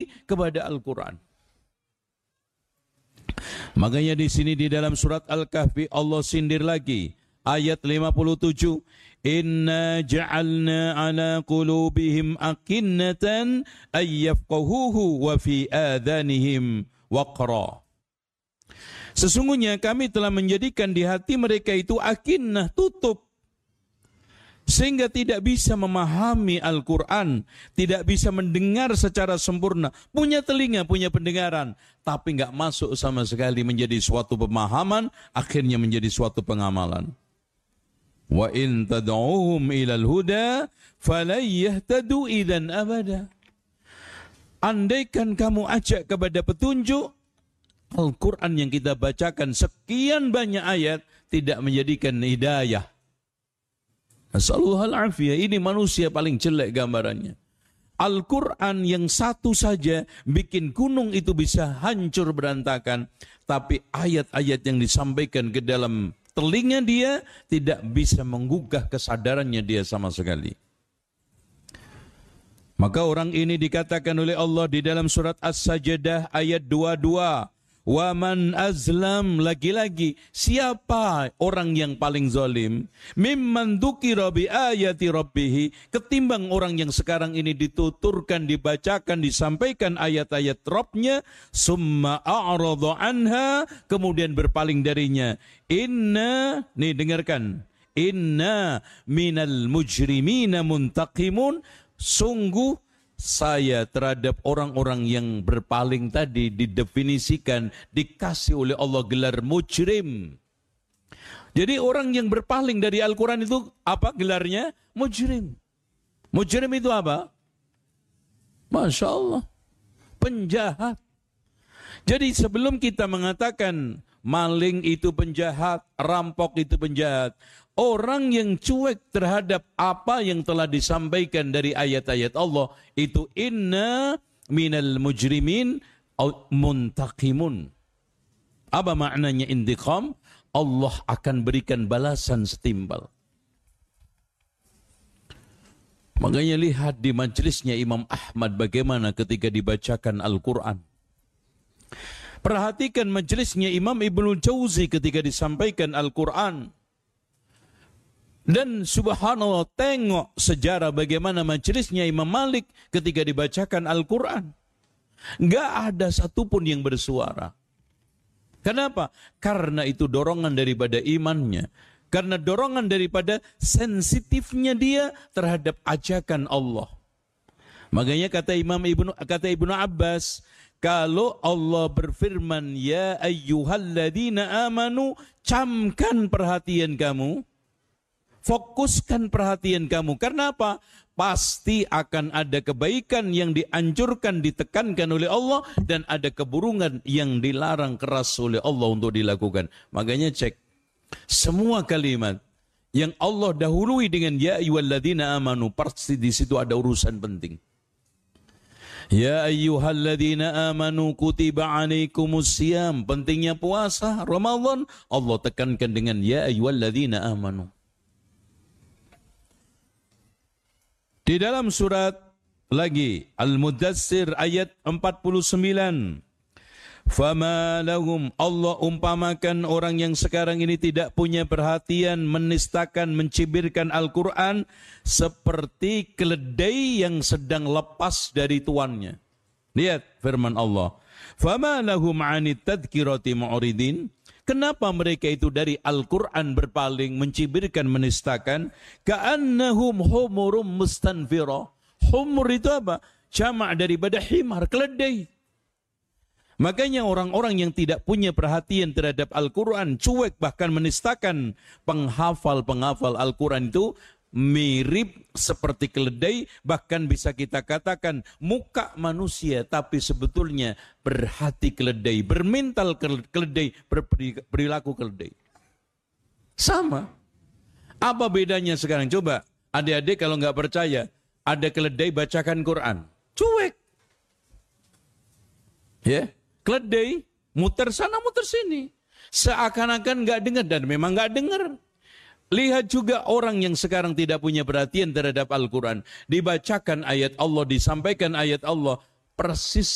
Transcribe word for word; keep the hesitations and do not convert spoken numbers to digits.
diri kepada Al-Quran. Makanya di sini di dalam surat Al-Kahfi Allah sindir lagi ayat lima puluh tujuh, inna ja'alna ala qulubihim akinnatan ay yafqahuhu wa fi adhanihim waqra. Sesungguhnya kami telah menjadikan di hati mereka itu akinnah, tutup, sehingga tidak bisa memahami Al-Quran, tidak bisa mendengar secara sempurna. Punya telinga, punya pendengaran, tapi nggak masuk sama sekali menjadi suatu pemahaman, akhirnya menjadi suatu pengamalan. Wa in tad'uhum ilal huda falan yahtadu idzan abada. Andaikan kamu ajak kepada petunjuk, Al-Quran yang kita bacakan sekian banyak ayat tidak menjadikan hidayah. Nasallallahu al-afiyah. Ini manusia paling jelek gambarannya. Al-Quran yang satu saja bikin gunung itu bisa hancur berantakan, tapi ayat-ayat yang disampaikan ke dalam telinga dia tidak bisa menggugah kesadarannya dia sama sekali. Maka orang ini dikatakan oleh Allah di dalam surat As-Sajdah ayat dua puluh dua, wa man azlam, lagi-lagi siapa orang yang paling zalim, mimman dzukira bi ayati rabbih, ketimbang orang yang sekarang ini dituturkan, dibacakan, disampaikan ayat-ayat Rabbnya, summa a'rada anha, kemudian berpaling darinya. Inna, nih dengarkan, inna minal mujrimina muntaqimun, sungguh saya terhadap orang-orang yang berpaling tadi didefinisikan, dikasih oleh Allah gelar mujrim. Jadi orang yang berpaling dari Al-Quran itu apa gelarnya? Mujrim. Mujrim itu apa? Masya Allah, penjahat. Jadi sebelum kita mengatakan maling itu penjahat, rampok itu penjahat, orang yang cuek terhadap apa yang telah disampaikan dari ayat-ayat Allah itu inna minal mujrimin muntaqimun. Apa maknanya intiqam? Allah akan berikan balasan setimpal. Makanya lihat di majelisnya Imam Ahmad bagaimana ketika dibacakan Al-Quran. Perhatikan majelisnya Imam Ibnul Jauzi ketika disampaikan Al-Quran. Dan subhanallah, tengok sejarah bagaimana majelisnya Imam Malik ketika dibacakan Al-Quran. Enggak ada satupun yang bersuara. Kenapa? Karena itu dorongan daripada imannya. Karena dorongan daripada sensitifnya dia terhadap ajakan Allah. Makanya kata Imam Ibnu kata Ibnu Abbas, kalau Allah berfirman, ya ayyuhalladzina amanu, camkan perhatian kamu, fokuskan perhatian kamu. Karena apa? Pasti akan ada kebaikan yang dianjurkan, ditekankan oleh Allah, dan ada keburukan yang dilarang keras oleh Allah untuk dilakukan. Makanya cek, semua kalimat yang Allah dahului dengan ya ayyuhalladzina amanu, pasti di situ ada urusan penting. Ya ayyuhalladzina amanu kutiba alaikumusiyam, pentingnya puasa Ramadan, Allah tekankan dengan ya ayyuhalladzina amanu. Di dalam surat lagi Al-Mudassir ayat empat puluh sembilan, fama lahum, Allah umpamakan orang yang sekarang ini tidak punya perhatian, menistakan, mencibirkan Al-Quran, seperti keledai yang sedang lepas dari tuannya. Lihat firman Allah, fama lahum 'anit tadhkirati mu'ridin. Kenapa mereka itu dari Al-Quran berpaling, mencibirkan, menistakan? Ka'annahum humurum mustanfira. Humur itu apa? Jamak daripada himar, keledai. Makanya orang-orang yang tidak punya perhatian terhadap Al-Quran, cuek bahkan menistakan, penghafal-penghafal Al-Quran itu mirip seperti keledai, bahkan bisa kita katakan muka manusia tapi sebetulnya berhati keledai, bermental keledai, berperilaku keledai. Sama. Apa bedanya sekarang? Coba adik-adik kalau nggak percaya, ada keledai bacakan Quran, cuek. Ya, keledai muter sana muter sini, seakan-akan nggak dengar, dan memang nggak dengar. Lihat juga orang yang sekarang tidak punya perhatian terhadap Al-Quran. Dibacakan ayat Allah, disampaikan ayat Allah, persis